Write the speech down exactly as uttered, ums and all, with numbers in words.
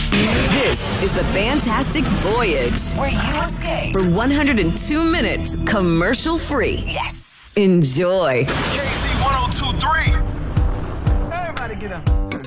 This is the Fantastic Voyage, where you escape for one hundred two minutes commercial-free. Yes. Enjoy. K Z one oh two point three. Everybody get up.